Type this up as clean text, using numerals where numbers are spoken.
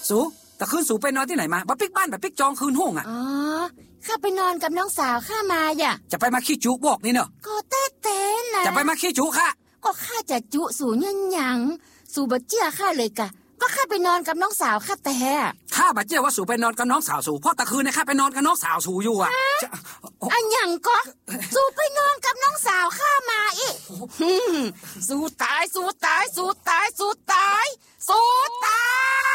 สูแต่คืนสูไปนอนที่ไหนมาบัปิกบ้านแบบปิกจองคืนห้องอ่ะอ๋อข้าไปนอนกับน้องสาวข้ามาอย่ะจะไปมาขี้จุบอกนี่เนอะก็เต้นนะจะไปมาขี้จุค่ะก็ข้าจะจุสู่ยันหยังสู่บ่เจี้ยข้าเลยกะก็ข้าไปนอนกับน้องสาวข้าแต่ข้าบ่เจี้ยว่าสูไปนอนกับน้องสาวสูเพราะตะคืนเนี่ยข้าไปนอนกับน้องสาวสูอยู่อ่ะอันหยังก็สู่ไปนอนกับน้องสาวข้ามาอีสู่ตา